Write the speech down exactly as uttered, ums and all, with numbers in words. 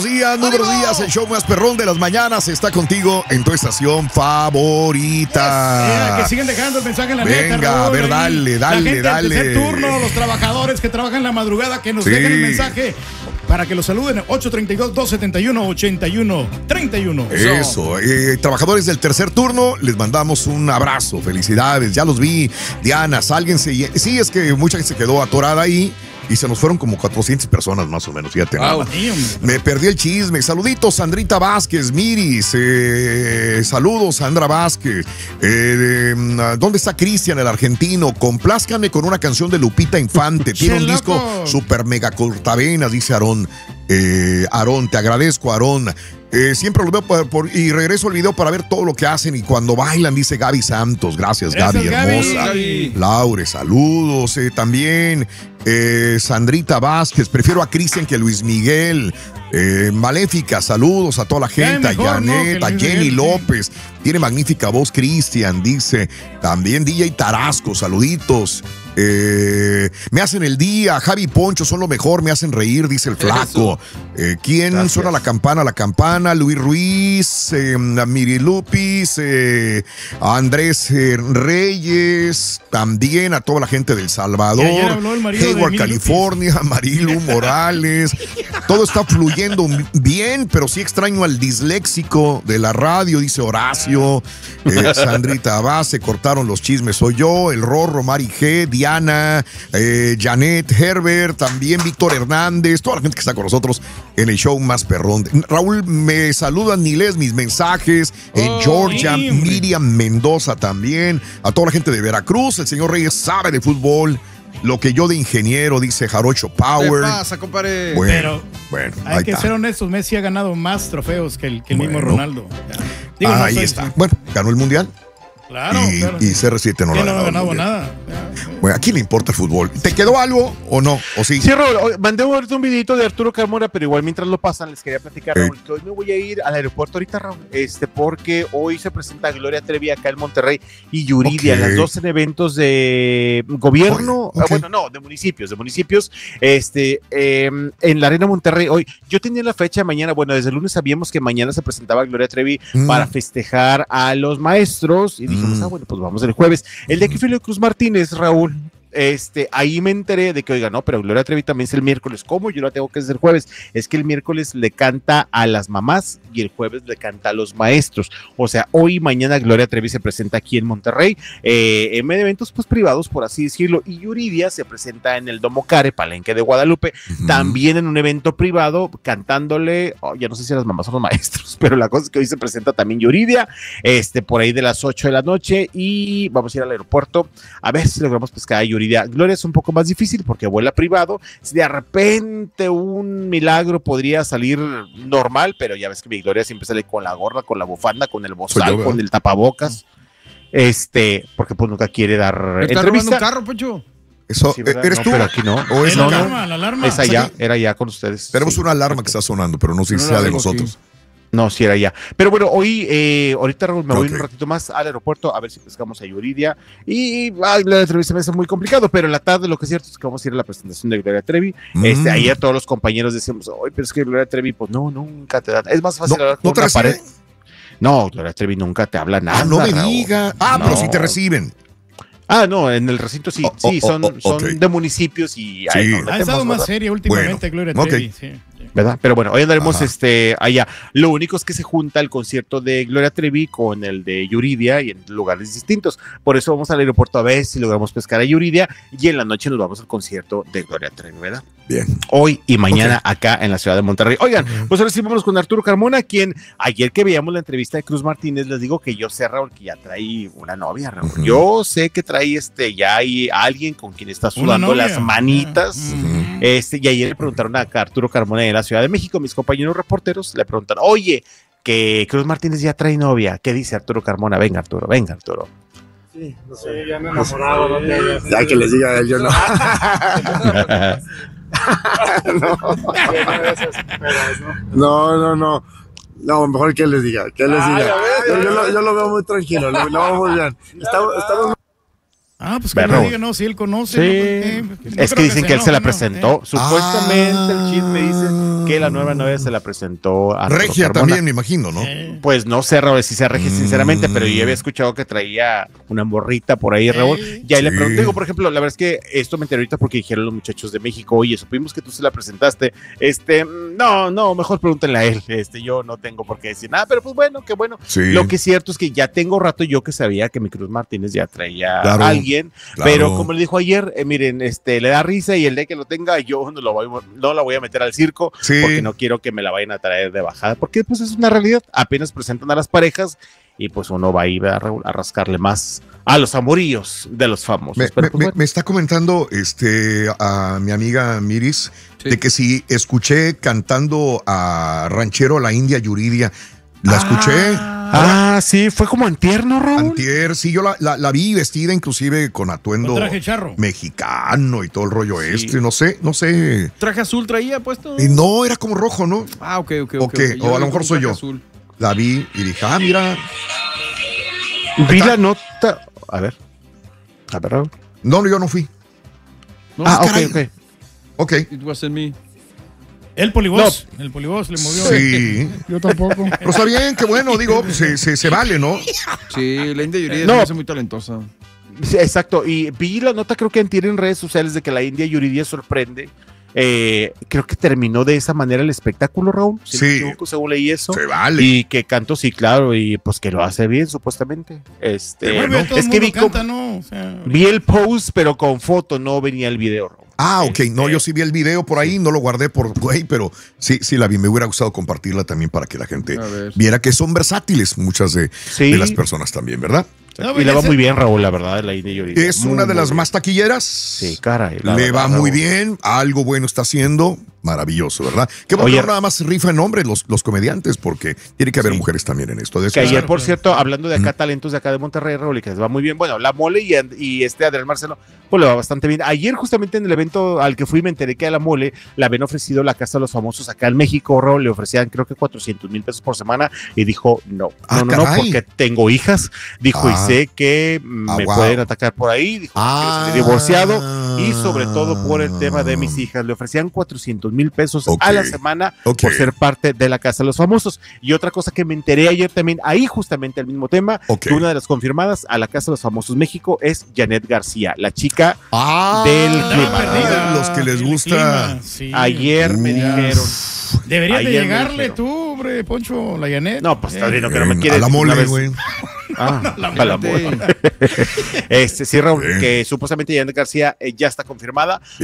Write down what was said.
Días, muy buenos días, el show más perrón de las mañanas está contigo en tu estación favorita. Yes. Yeah, que siguen dejando el mensaje en la Venga, neta, Raúl, a ver, dale, dale, la gente dale. del tercer turno, los trabajadores que trabajan en la madrugada, que nos Sí. dejen el mensaje para que los saluden. ocho treinta y dos, dos setenta y uno, ochenta y uno, treinta y uno. Eso, eh, trabajadores del tercer turno, les mandamos un abrazo, felicidades, ya los vi, Diana, sálguense. Sí, es que mucha gente se quedó atorada ahí. Y se nos fueron como cuatrocientas personas más o menos, fíjate. Wow. Me perdí el chisme. Saluditos, Sandrita Vázquez, Miris. Eh, saludos, Sandra Vázquez. Eh, ¿Dónde está Cristian, el argentino? Complázcanme con una canción de Lupita Infante. Tiene un disco super mega cortavenas, dice Aarón. Eh, Aarón, te agradezco, Aarón. Eh, siempre los veo por, por, y regreso al video para ver todo lo que hacen y cuando bailan, dice Gaby Santos. Gracias, Gaby, Gracias, hermosa. Gaby. Laure, saludos. Eh, también eh, Sandrita Vázquez, prefiero a Cristian que a Luis Miguel. Eh, Maléfica, saludos a toda la gente, a Janet, ¿no? A Jenny Miguel, López. Sí. Tiene magnífica voz, Cristian, dice. También D J Tarasco, saluditos. Eh, me hacen el día, Javi Poncho son lo mejor, me hacen reír, dice el flaco. Eh, ¿Quién Gracias. Suena la campana? La campana, Luis Ruiz, eh, Miri Lupis, eh, Andrés eh, Reyes, también a toda la gente del Salvador, Hayward, California, Marilu Morales. Todo está fluyendo bien, pero sí extraño al disléxico de la radio, dice Horacio. Eh, Sandrita Abad, se cortaron los chismes, soy yo, el Rorro, Mari G, Diana, eh, Janet, Herbert, también Víctor Hernández, toda la gente que está con nosotros en el show más perrón. Raúl, me saludan ni lees mis mensajes, en oh, Georgia, sí, Miriam Mendoza también, a toda la gente de Veracruz, el señor Reyes sabe de fútbol. Lo que yo de ingeniero, dice Jarocho Power. ¿Qué pasa, compadre? Bueno, Pero bueno, hay que está. ser honestos, Messi ha ganado más trofeos que el, que el bueno. mismo Ronaldo. Digo, ahí no está. Bueno, ganó el Mundial. Claro, y, claro. y C R siete no, no, lo no ha ha ganado ganado nada. Bueno, ¿a quién le importa el fútbol? ¿Te quedó algo o no? ¿O sí? Sí, Raúl, mandé ahorita un videito de Arturo Carmona, pero igual mientras lo pasan les quería platicar, Raúl, que hoy me voy a ir al aeropuerto ahorita, Raúl, este, porque hoy se presenta Gloria Trevi acá en Monterrey y Yuridia, okay. Las dos en eventos de gobierno, okay. bueno, no, de municipios, de municipios, este, eh, en la Arena Monterrey. Hoy, yo tenía la fecha de mañana, bueno, desde el lunes sabíamos que mañana se presentaba Gloria Trevi mm. para festejar a los maestros y dijimos, mm. ah, bueno, pues vamos el jueves. El de aquí fue Cruz Martínez, Raúl. Este, ahí me enteré de que, oiga, no, pero Gloria Trevi también es el miércoles. ¿Cómo? Yo la tengo que hacer el jueves. Es que el miércoles le canta a las mamás y el jueves le canta a los maestros. O sea, hoy y mañana Gloria Trevi se presenta aquí en Monterrey, eh, en eventos pues privados, por así decirlo. Y Yuridia se presenta en el Domo Care, Palenque de Guadalupe, uh-huh. también en un evento privado, cantándole, oh, ya no sé si a las mamás o los maestros, pero la cosa es que hoy se presenta también Yuridia, este, por ahí de las ocho de la noche, y vamos a ir al aeropuerto a ver si logramos pescar a Yuridia. Gloria es un poco más difícil porque vuela privado. Si de repente un milagro podría salir normal, pero ya ves que mi Gloria siempre sale con la gorra, con la bufanda, con el bozal, yo, con el tapabocas, este, porque pues nunca quiere dar ¿Está entrevista. Un carro, Pocho? Eso, sí, ¿eres no, tú? Pero aquí no. ¿O es la, no, alarma, la alarma? Es allá, era allá con ustedes. Tenemos sí. una alarma que está sonando, pero no sé si no sea de nosotros. Aquí. No, sí era ya. Pero bueno, hoy, eh, ahorita Raúl, me voy okay. un ratito más al aeropuerto a ver si pescamos a Yuridia. Y ay, la entrevista me hace muy complicado, pero en la tarde lo que es cierto es que vamos a ir a la presentación de Gloria Trevi. Mm. Este, ayer todos los compañeros decíamos, ay, pero es que Gloria Trevi, pues no, nunca te da. Es más fácil no, hablar con ¿no te una reciben? pared. No, Gloria Trevi nunca te habla nada. Ah, no me Raúl. diga. Ah, no. pero si te reciben. Ah, no, en el recinto sí, oh, sí, oh, son, oh, oh, okay. son de municipios y sí. ay, no, ha estado más seria últimamente bueno, Gloria Trevi. okay. Sí. ¿Verdad? Pero bueno, hoy andaremos Ajá. este, allá. Lo único es que se junta el concierto de Gloria Trevi con el de Yuridia y en lugares distintos. Por eso vamos al aeropuerto a ver si logramos pescar a Yuridia y en la noche nos vamos al concierto de Gloria Trevi, ¿verdad? Bien. Hoy y mañana okay. acá en la ciudad de Monterrey. Oigan, uh-huh. pues ahora sí vamos con Arturo Carmona, quien ayer que veíamos la entrevista de Cruz Martínez, les digo que yo sé, Raúl, que ya trae una novia, Raúl. Uh-huh. Yo sé que trae este, ya hay alguien con quien está sudando las manitas. Uh-huh. Este, y ayer le preguntaron a Arturo Carmona de la Ciudad de México, mis compañeros reporteros le preguntan, oye, que Cruz Martínez ya trae novia. ¿Qué dice Arturo Carmona? Venga, Arturo, venga, Arturo. Sí, no sé, sí, ya me he enamorado. No sé, ya que les diga a él, yo no. no. no, no, no. No, mejor que les diga, que les diga. Yo, yo, lo, yo lo veo muy tranquilo, lo, lo veo muy bien. Estamos, estamos Ah, pues que Berro. no diga, no, si él conoce. Sí. No, pues, eh, no Es que creo dicen que él no, se la no, presentó. eh. Supuestamente Ah. el chisme dice que la nueva novia se la presentó a Arturo Regia Carmona. también, me imagino, ¿no? Eh, Pues no sé, Raúl, si se regia Mm. sinceramente, pero yo había escuchado que traía una morrita por ahí, Raúl. Eh. Ya le Sí. pregunté, digo, por ejemplo, la verdad es que esto me enteré ahorita porque dijeron los muchachos de México, oye, supimos que tú se la presentaste. Este, mm, no, no, mejor pregúntenle a él. Este, yo no tengo por qué decir nada, pero pues bueno, qué bueno. Sí. Lo que es cierto es que ya tengo rato yo que sabía que mi Cruz Martínez ya traía Claro, a alguien, claro. pero como le dijo ayer, eh, miren, este, le da risa y el día que lo tenga, yo no, lo voy, no la voy a meter al circo Sí. porque no quiero que me la vayan a traer de bajada, porque pues es una realidad, apenas presentan a las parejas y pues uno va a ir a, a rascarle más a los amoríos de los famosos. Me, Pero, me- pues, me- bueno. me está comentando este a mi amiga Miris Sí. de que si escuché cantando a Ranchero a la India Yuridia. La escuché. Ah, sí, fue como antier, ¿no, Raúl? Antier, sí, yo la, la- la vi vestida inclusive con atuendo Con traje charro. mexicano y todo el rollo Sí. este, no sé, no sé. ¿Traje azul traía puesto? Y no, era como rojo, ¿no? Ah, ok, ok. ¿O ok, qué? ok. O a lo vi mejor con soy traje yo. azul. La vi y dije, ah, mira. Vi la nota. A ver. A ver, Raúl. No, yo no fui. No, Ah, ok, caray. ok. Ok. it wasn't me. El polivoz. El polivoz le movió. Sí. Yo tampoco. Pero está bien, qué bueno, digo, se, se, se vale, ¿no? Sí, la India Yuridia No. se me hace muy talentosa. Sí, exacto, y vi la nota, creo que antier en redes sociales de que la India Yuridia sorprende. Eh, creo que terminó de esa manera el espectáculo, Raúl. Si no me Sí. equivoco, según leí eso. Se vale. Y que cantó, sí, claro, y pues que lo hace bien, supuestamente. Este, Bueno, ¿no? todo el Es que mundo vi, canta, como- ¿no? O sea, vi el post, pero con foto, no venía el video, Raúl. Ah, ok. No, Este- yo sí vi el video por ahí, no lo guardé por güey, pero sí, sí la vi. Me hubiera gustado compartirla también para que la gente A ver. viera que son versátiles muchas de, Sí. de las personas también, ¿verdad? no, Y le va ese- muy bien, Raúl, la verdad, la India Yuridia. Es Muy, una de muy las bien. más taquilleras. Sí, caray. la Le verdad, va muy Raúl. bien, algo bueno está haciendo, maravilloso, ¿verdad? Que bueno, Oye, no nada más rifa en nombre los, los comediantes, porque tiene que haber Sí. mujeres también en esto. De eso Que ayer, es- por claro. cierto, hablando de acá, talentos de acá de Monterrey, Raúl, y que les va muy bien. Bueno, la Mole y, y este Adrián Marcelo, pues le va bastante bien. Ayer, justamente en el evento al que fui, me enteré que a la Mole le habían ofrecido la Casa de los Famosos acá en México, Raúl. Le ofrecían, creo que cuatrocientos mil pesos por semana. Y dijo, no, Ah, no, no, no, caray. porque tengo hijas. Dijo, Ah. y sé que me Ah, wow. pueden atacar por ahí. Dijo, Ah. quiero salir divorciado. Y sobre todo por el tema de mis hijas. Le ofrecían cuatrocientos mil pesos Ok. a la semana Ok. por ser parte de la Casa de los Famosos. Y otra cosa que me enteré ayer también, ahí justamente al mismo tema, Ok. que una de las confirmadas a la Casa de los Famosos México es Janet García, la chica. Ah, del Andaba clima. perdida los que les en el gusta. clima, sí. Ayer me Uf. dijeron. Deberías de ayer me llegarle dijeron. tú, hombre, Poncho, la Janet. No, pues está Eh, bien, no, que no me Eh, quiere a la decir una mole, vez. güey. Ah, a la mole. Este, sí, Raúl, Bien. que supuestamente Janet García eh, ya está confirmada.